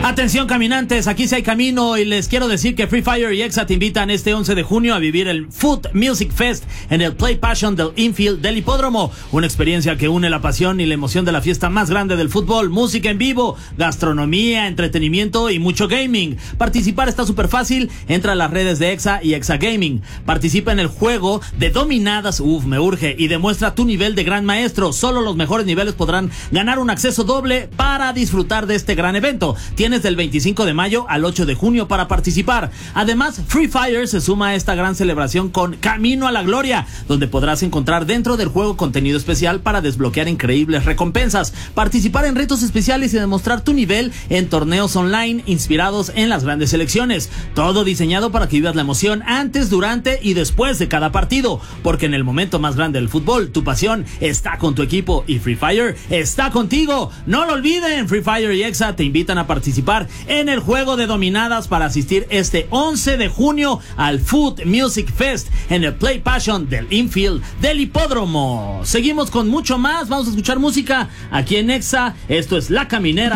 Atención caminantes, aquí sí hay camino y les quiero decir que Free Fire y Exa te invitan este 11 de junio a vivir el Foot Music Fest en el Play Passion del Infield del Hipódromo. Una experiencia que une la pasión y la emoción de la fiesta más grande del fútbol, música en vivo, gastronomía, entretenimiento y mucho gaming. Participar está súper fácil, entra a las redes de Exa y Exa Gaming. Participa en el juego de dominadas, me urge, y demuestra tu nivel de gran maestro. Solo los mejores niveles podrán ganar un acceso doble para disfrutar de este gran evento. Tienes del 25 de mayo al 8 de junio para participar. Además, Free Fire se suma a esta gran celebración con Camino a la Gloria, donde podrás encontrar dentro del juego contenido especial para desbloquear increíbles recompensas, participar en retos especiales y demostrar tu nivel en torneos online inspirados en las grandes selecciones. Todo diseñado para que vivas la emoción antes, durante y después de cada partido, porque en el momento más grande del fútbol, tu pasión está con tu equipo y Free Fire está contigo. No lo olviden, Free Fire y Exa te invitan a participar en el juego de dominadas para asistir este 11 de junio al Foot Music Fest en el Play Passion del Infield del Hipódromo. Seguimos con mucho más, vamos a escuchar música aquí en Exa. Esto es La Caminera.